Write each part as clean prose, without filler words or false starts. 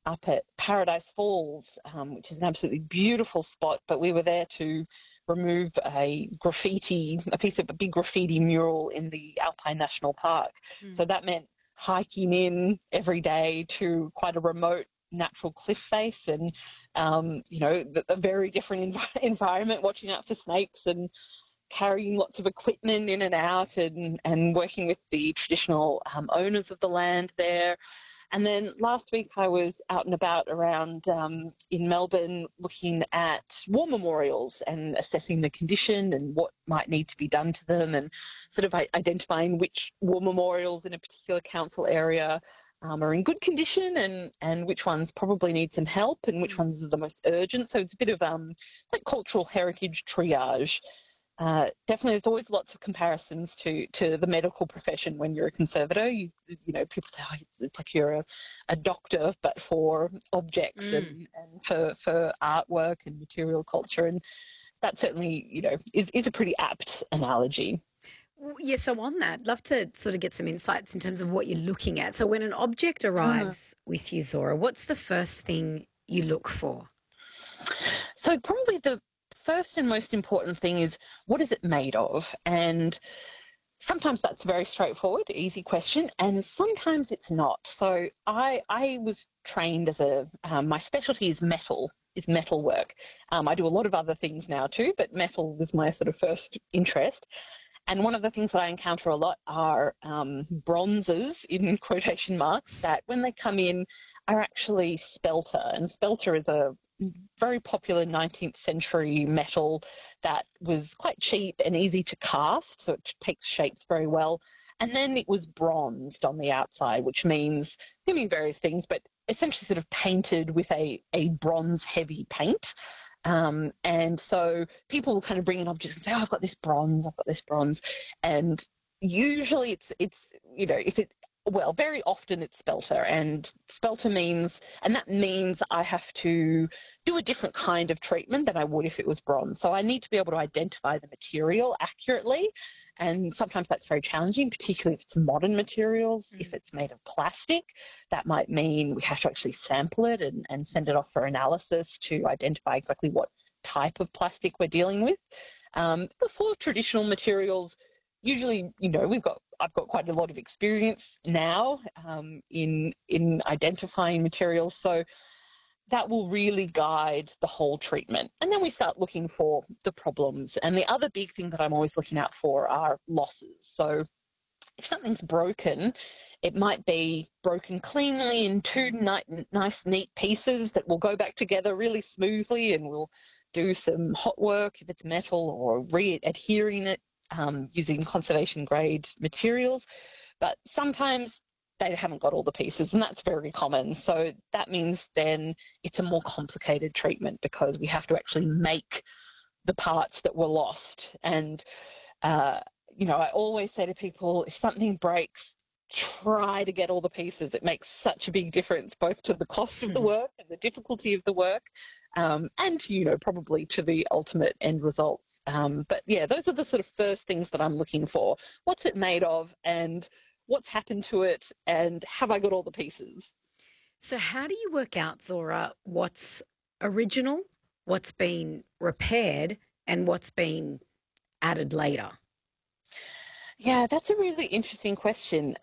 up at Paradise Falls, which is an absolutely beautiful spot, but we were there to remove a big graffiti mural in the Alpine National Park. Mm. So that meant hiking in every day to quite a remote natural cliff face and, a very different environment, watching out for snakes and carrying lots of equipment in and out and working with the traditional owners of the land there. And then last week I was out and about around in Melbourne looking at war memorials and assessing the condition and what might need to be done to them, and sort of identifying which war memorials in a particular council area are in good condition and which ones probably need some help and which ones are the most urgent. So it's a bit of like cultural heritage triage. Definitely, there's always lots of comparisons to the medical profession when you're a conservator. People say, oh, it's like you're a doctor, but for objects and for artwork and material culture. And that certainly, is a pretty apt analogy. Yeah, so on that, love to sort of get some insights in terms of what you're looking at. So when an object arrives with you, Zora, what's the first thing you look for? So probably the first and most important thing is, what is it made of? And sometimes that's a very straightforward, easy question, and sometimes it's not. So I was trained as my specialty is metal work. I do a lot of other things now too, but metal was my sort of first interest. And one of the things that I encounter a lot are bronzes, in quotation marks, that when they come in are actually spelter. And spelter is a very popular 19th century metal that was quite cheap and easy to cast, so it takes shapes very well. And then it was bronzed on the outside, which means, can mean various things, but essentially sort of painted with a bronze-heavy paint. And so people will kind of bring in objects and say, oh, I've got this bronze. And usually very often it's spelter, and spelter means I have to do a different kind of treatment than I would if it was bronze. So I need to be able to identify the material accurately, and sometimes that's very challenging, particularly if it's modern materials. If it's made of plastic, that might mean we have to actually sample it and send it off for analysis to identify exactly what type of plastic we're dealing with. Before traditional materials, usually, I've got quite a lot of experience now in identifying materials, so that will really guide the whole treatment. And then we start looking for the problems. And the other big thing that I'm always looking out for are losses. So if something's broken, it might be broken cleanly in two nice, neat pieces that will go back together really smoothly, and we'll do some hot work if it's metal, or re-adhering it using conservation-grade materials. But sometimes they haven't got all the pieces, and that's very common. So that means then it's a more complicated treatment, because we have to actually make the parts that were lost. And I always say to people, if something breaks, try to get all the pieces. It makes such a big difference, both to the cost of the work and the difficulty of the work, and probably to the ultimate end results. But yeah, those are the sort of first things that I'm looking for. What's it made of, and what's happened to it, and have I got all the pieces? So how do you work out, Zora, what's original, what's been repaired, and what's been added later? Yeah, that's a really interesting question.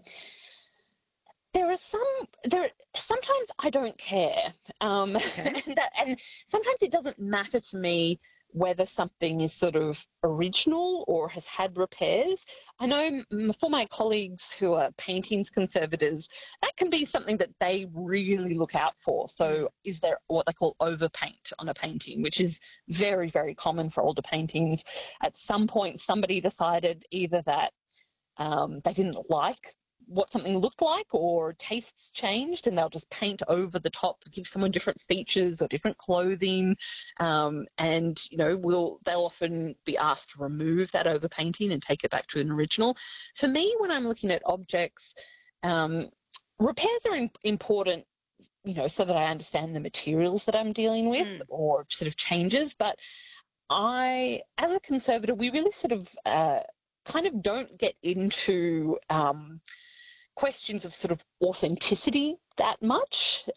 Sometimes I don't care, Okay. and sometimes it doesn't matter to me whether something is sort of original or has had repairs. I know for my colleagues who are paintings conservators, that can be something that they really look out for. So is there what they call overpaint on a painting, which is very, very common for older paintings. At some point, somebody decided either that they didn't like what something looked like, or tastes changed, and they'll just paint over the top to give someone different features or different clothing. They'll often be asked to remove that overpainting and take it back to an original. For me, when I'm looking at objects, repairs are important, so that I understand the materials that I'm dealing with, or sort of changes. But as a conservator, we really sort of kind of don't get into questions of sort of authenticity that much.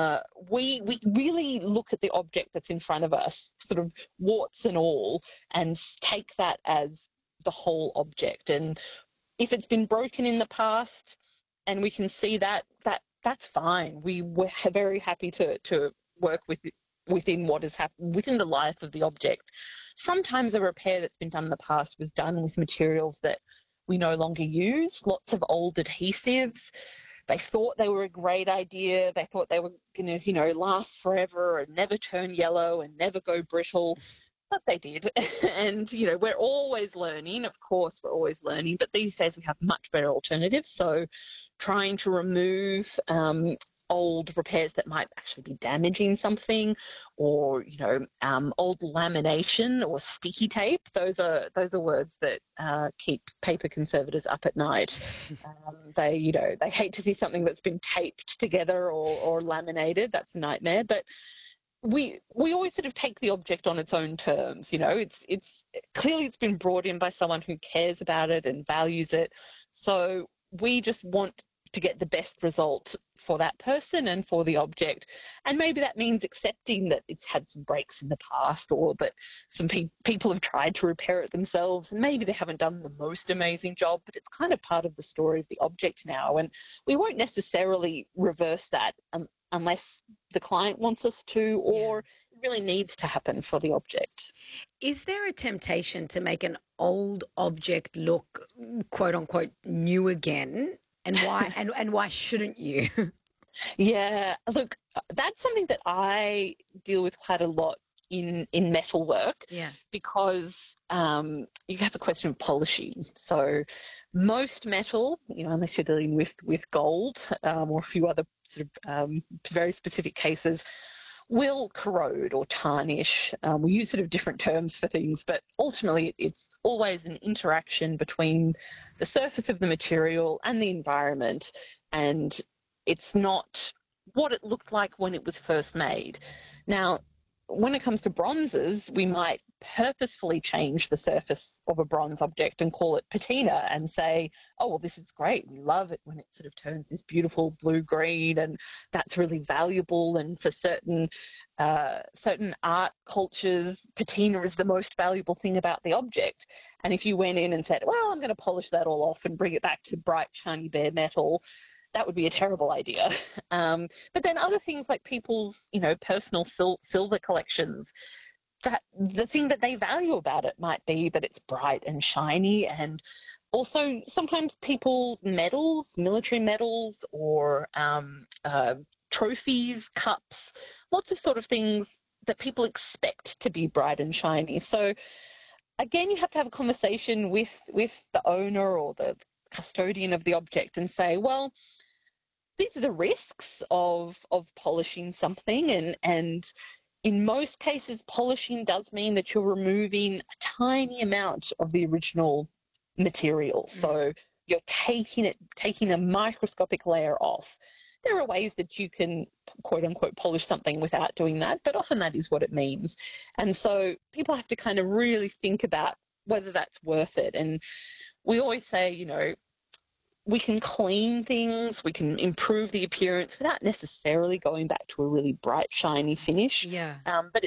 We really look at the object that's in front of us, sort of warts and all, and take that as the whole object. And if it's been broken in the past and we can see that's fine. We're very happy to work within what has happened, within the life of the object. Sometimes a repair that's been done in the past was done with materials that we no longer use, lots of old adhesives. They thought they were a great idea. They thought they were going to, last forever and never turn yellow and never go brittle. But they did. And, we're always learning. Of course, we're always learning. But these days we have much better alternatives. So trying to remove old repairs that might actually be damaging something, or old lamination or sticky tape. Those are words that keep paper conservators up at night. They hate to see something that's been taped together or laminated. That's a nightmare. But we always sort of take the object on its own terms. It's clearly it's been brought in by someone who cares about it and values it. So we just want to get the best result for that person and for the object. And maybe that means accepting that it's had some breaks in the past, or that some people have tried to repair it themselves, and maybe they haven't done the most amazing job, but it's kind of part of the story of the object now. And we won't necessarily reverse that unless the client wants us to, or it really needs to happen for the object. Is there a temptation to make an old object look, quote unquote, new again? And why? and why shouldn't you? Yeah, look, that's something that I deal with quite a lot in metal work. Yeah. Because you have the question of polishing. So most metal, unless you're dealing with gold or a few other sort of very specific cases, will corrode or tarnish. We use sort of different terms for things, but ultimately it's always an interaction between the surface of the material and the environment, and it's not what it looked like when it was first made. Now, when it comes to bronzes, we might purposefully change the surface of a bronze object and call it patina and say, oh, well, this is great. We love it when it sort of turns this beautiful blue-green, and that's really valuable. And for certain art cultures, patina is the most valuable thing about the object. And if you went in and said, well, I'm going to polish that all off and bring it back to bright, shiny, bare metal, that would be a terrible idea. But then other things like people's, personal silver collections, that the thing that they value about it might be that it's bright and shiny. And also sometimes people's medals, military medals, or trophies, cups, lots of sort of things that people expect to be bright and shiny. So again, you have to have a conversation with the owner or the custodian of the object and say, well, these are the risks of polishing something, and in most cases polishing does mean that you're removing a tiny amount of the original material. So you're taking a microscopic layer off. There are ways that you can, quote unquote, polish something without doing that, but often that is what it means. And so people have to kind of really think about whether that's worth it. And we always say, we can clean things, we can improve the appearance without necessarily going back to a really bright, shiny finish. Yeah. But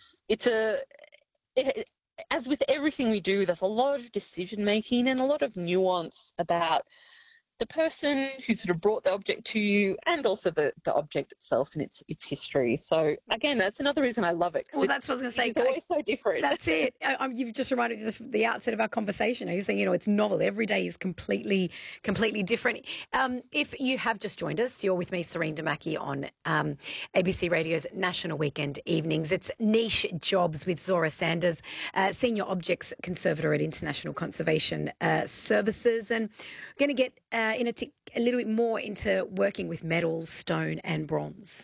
as with everything we do, there's a lot of decision making and a lot of nuance about the person who sort of brought the object to you, and also the object itself and its history. So again, that's another reason I love it. Well, that's what I was going to say. It's always so different. That's it. You've just reminded me of the outset of our conversation. You're saying, it's novel. Every day is completely different. If you have just joined us, you're with me, Serene Damaki, on ABC Radio's National Weekend Evenings. It's Niche Jobs with Zora Sanders, Senior Objects Conservator at International Conservation Services. And we're going to get a little bit more into working with metal, stone and bronze.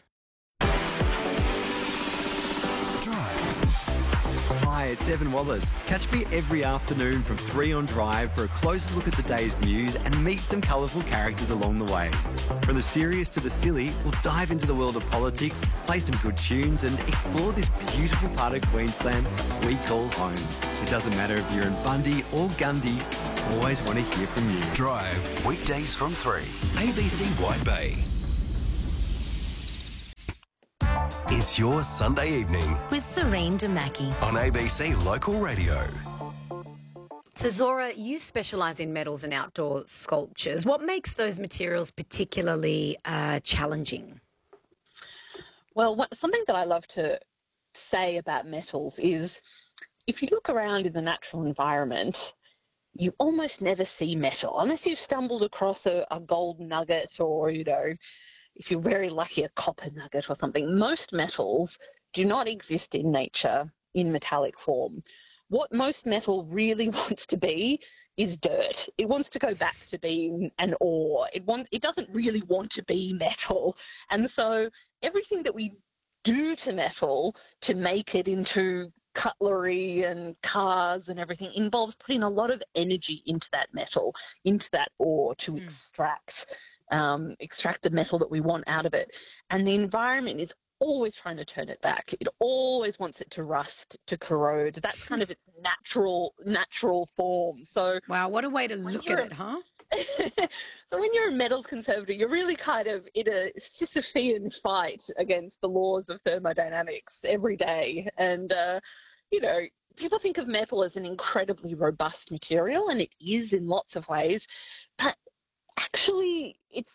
Hi, it's Evan Wallace. Catch me every afternoon from 3 on Drive for a closer look at the day's news and meet some colourful characters along the way. From the serious to the silly, we'll dive into the world of politics, play some good tunes and explore this beautiful part of Queensland we call home. It doesn't matter if you're in Bundy or Gundy, always want to hear from you. Drive, weekdays from 3. ABC White Bay. It's your Sunday evening with Serene Damaki on ABC Local Radio. So Zora, you specialise in metals and outdoor sculptures. What makes those materials particularly challenging? Well, something that I love to say about metals is if you look around in the natural environment, you almost never see metal unless you've stumbled across a gold nugget or, if you're very lucky, a copper nugget or something. Most metals do not exist in nature in metallic form. What most metal really wants to be is dirt. It wants to go back to being an ore. It doesn't really want to be metal. And so everything that we do to metal to make it into cutlery and cars and everything involves putting a lot of energy into that metal, into that ore to extract the metal that we want out of it. And the environment is always trying to turn it back. It always wants it to rust, to corrode. That's kind of its natural form. So wow, what a way to look at it, huh? So when you're a metals conservator, you're really kind of in a Sisyphean fight against the laws of thermodynamics every day. And, people think of metal as an incredibly robust material, and it is in lots of ways, but actually it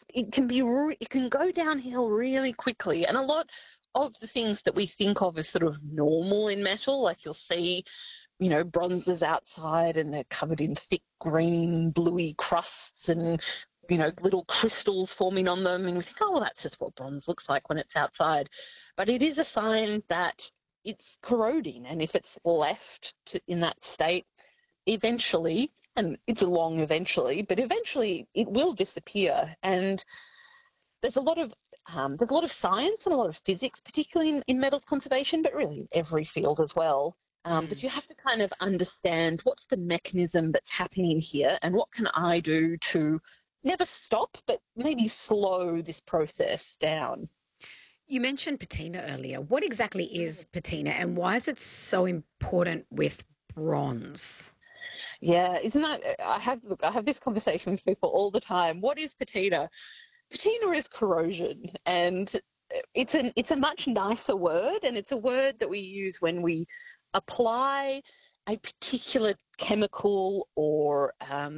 can go downhill really quickly. And a lot of the things that we think of as sort of normal in metal, like you'll see bronzes outside and they're covered in thick green, bluey crusts and, little crystals forming on them. And we think, oh, well, that's just what bronze looks like when it's outside. But it is a sign that it's corroding. And if it's left in that state, eventually, and it's a long eventually, but eventually it will disappear. And there's a lot of science and a lot of physics, particularly in metals conservation, but really in every field as well. But you have to kind of understand what's the mechanism that's happening here and what can I do to never stop, but maybe slow this process down. You mentioned patina earlier. What exactly is patina and why is it so important with bronze? Yeah, isn't that, I have this conversation with people all the time. What is patina? Patina is corrosion, and it's a much nicer word, and it's a word that we use when we apply a particular chemical or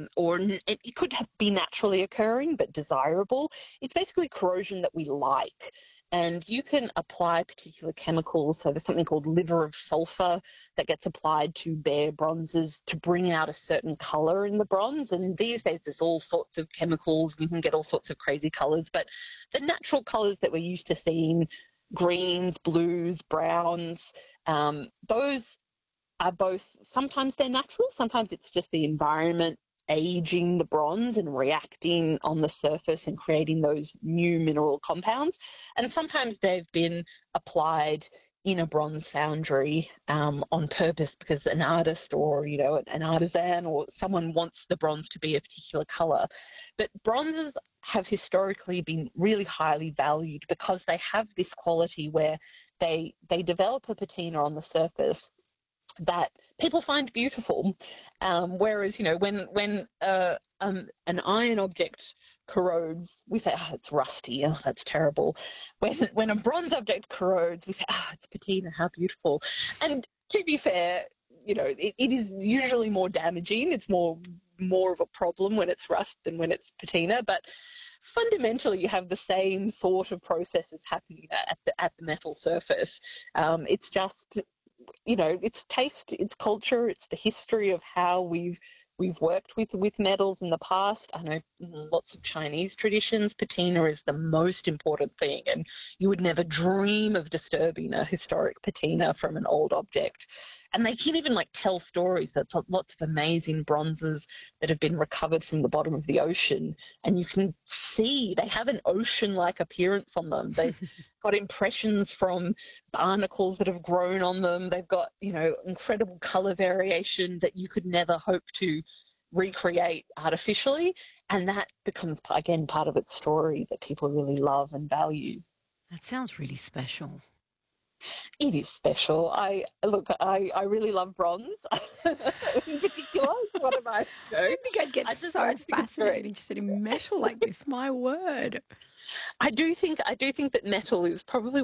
it could be naturally occurring but desirable. It's basically corrosion that we like. And you can apply particular chemicals. So there's something called liver of sulfur that gets applied to bare bronzes to bring out a certain color in the bronze. And these days there's all sorts of chemicals. You can get all sorts of crazy colors. But the natural colors that we're used to seeing, greens, blues, browns, those are both, sometimes they're natural, sometimes it's just the environment aging the bronze and reacting on the surface and creating those new mineral compounds. And sometimes they've been applied in a bronze foundry on purpose because an artist or, an artisan or someone wants the bronze to be a particular color. But bronzes have historically been really highly valued because they have this quality where they develop a patina on the surface that people find beautiful, whereas when an iron object corrodes, we say, oh, it's rusty, oh, that's terrible. When a bronze object corrodes, we say, oh, it's patina, how beautiful. And to be fair, it is usually more damaging. It's more of a problem when it's rust than when it's patina, but fundamentally you have the same sort of processes happening at the metal surface. It's just it's taste, it's culture, it's the history of how we've worked with metals in the past. I know lots of Chinese traditions, patina is the most important thing, and you would never dream of disturbing a historic patina from an old object. And they can even tell stories. There's lots of amazing bronzes that have been recovered from the bottom of the ocean, and you can see they have an ocean-like appearance on them. They've got impressions from barnacles that have grown on them. They've got, incredible color variation that you could never hope to recreate artificially, and that becomes, again, part of its story that people really love and value. That sounds really special. It is special. I really love bronze in particular. It's one of my, I think I'd get I just so think it's fascinated great. interested in metal like this. My word. I do think that metal is probably